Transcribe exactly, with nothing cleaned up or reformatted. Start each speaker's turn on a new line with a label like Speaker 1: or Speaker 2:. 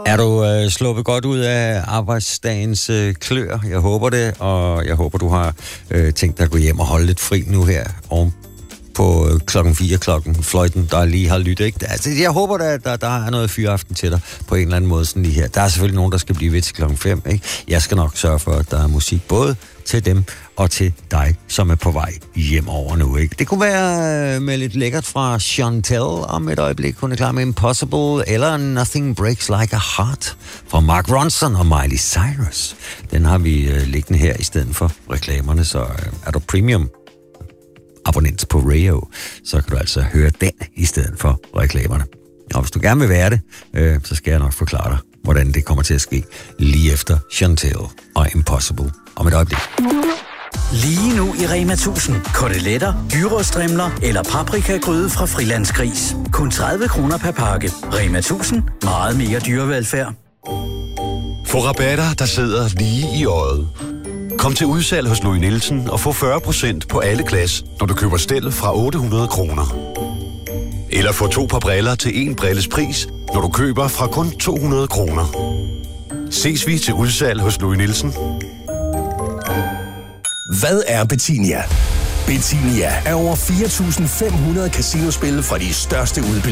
Speaker 1: Er du øh, sluppet godt ud af arbejdsdagens øh, klør? Jeg håber det, og jeg håber, du har øh, tænkt dig at gå hjem og holde lidt fri nu her oven på øh, klokken fire, klokken fløjten, der lige har lyttet, ikke? Altså, jeg håber, at der, der er noget fyraften til dig på en eller anden måde sådan lige her. Der er selvfølgelig nogen, der skal blive ved til klokken fem, ikke? Jeg skal nok sørge for, at der er musik både til dem og til dig, som er på vej hjem over nu, ikke? Det kunne være med lidt lækkert fra Chantel om et øjeblik. Hun er klar med Impossible, eller Nothing Breaks Like a Heart fra Mark Ronson og Miley Cyrus. Den har vi uh, liggende her i stedet for reklamerne, så uh, er du premium abonnent på Radio, så kan du altså høre den i stedet for reklamerne. Og hvis du gerne vil være det, øh, så skal jeg nok forklare dig, hvordan det kommer til at ske lige efter Chantel og Impossible om et øjeblik.
Speaker 2: Lige nu i Rema tusind. Koteletter, gyros-strimler eller paprikagryde fra Frilandsgris. Kun tredive kroner per pakke. Rema tusind. Meget mere dyrevelfærd.
Speaker 3: Få rabatter, der sidder lige i øjet. Kom til udsalg hos Louis Nielsen og få fyrre procent på alle glas, når du køber stel fra otte hundrede kroner. Eller få to par briller til en brilles pris, når du køber fra kun to hundrede kroner. Ses vi til udsalg hos Louis Nielsen.
Speaker 4: Hvad er Bettinia? Bettinia er over fire tusind fem hundrede casinospil fra de største udbydere.